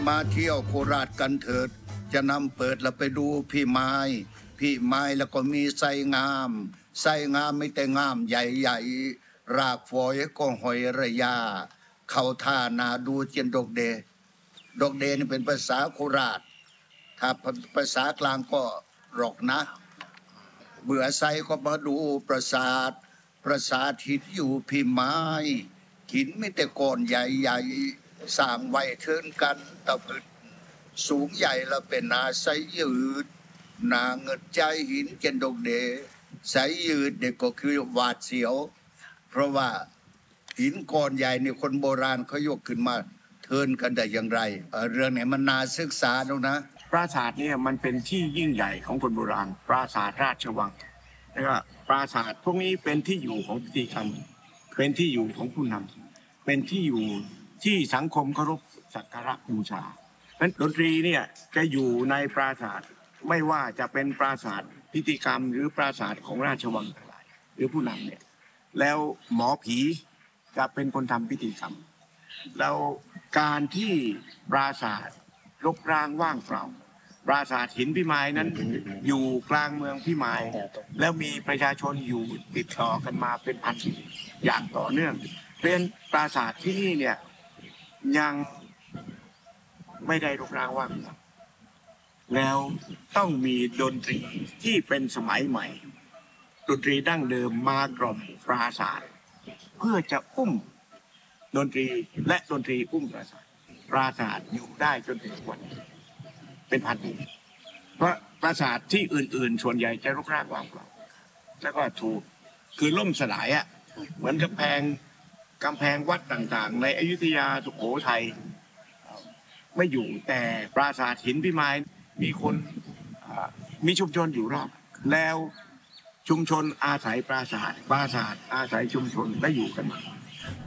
มาเที่ยวโคราชกันเถิดจะนำเปิดแล้วไปดูพี่ไม้แล้วก็มีไส้งามไม่แต่งามใหญ่ๆรากฝอยก็หอยระยาเข้าท่านาดูเจียนดอกเดนี่เป็นภาษาโคราชถ้าภาษากลางก็หรอกนะเบื่อไซก็มาดูปราสาทหินอยู่พี่ไม้หินไม่แต่ก้อนใหญ่ๆสร้างไว้เทินกันตะพึดสูงใหญ่แล้วเป็นนาไซยืดนาเงิดใจหินเจนดกเดไซยืดเด็กก็คือหวาดเสียวเพราะว่าหินก้อนใหญ่นี่คนโบราณเขายกขึ้นมาเทินกันได้อย่างไรเรื่องไหนมันน่าศึกษาดูนะปราสาทเนี่ยมันเป็นที่ยิ่งใหญ่ของคนโบราณปราสาทราชวังแล้วก็ปราสาทพวกนี้เป็นที่อยู่ของพิธีกรรมเป็นที่อยู่ของผู้นำเป็นที่อยู่ที่สังคมเคารพสักการะบูชาเพราะฉะนั้นดนตรีเนี่ยจะอยู่ในปราสาทไม่ว่าจะเป็นปราสาทพิธีกรรมหรือปราสาทของราชวังทั้งหลายหรือผู้นำเนี่ยแล้วหมอผีจะเป็นคนทำพิธีกรรมแล้วการที่ปราสาทรกร้างว่างเปล่าปราสาทหินพิมายนั้นอยู่กลางเมืองพิมายแล้วมีประชาชนอยู่ติดต่อกันมาเป็นพันปีอย่างต่อเนื่องเป็นปราสาทที่นี่เนี่ยยังไม่ได้รกร้างว่างเปล่าแล้วต้องมีดนตรีที่เป็นสมัยใหม่ดนตรีดั้งเดิมมากล่อมปราสาทเพื่อจะอุ้มดนตรีและดนตรีอุ้มปราสาทอยู่ได้จนถึงวันเป็นพันปีเพราะปราสาทที่อื่นๆส่วนใหญ่จะรกร้างว่างเปล่าแล้วก็ถูกคือล่มสลายอ่ะเหมือนกำแพงวัดต่างๆในอยุธยาสุโขทัยไม่อยู่แต่ปราสาทหินพิมายมีคนมีชุมชนอยู่รอบแล้วชุมชนอาศัยปราสาทอาศัยชุมชนและอยู่กันมา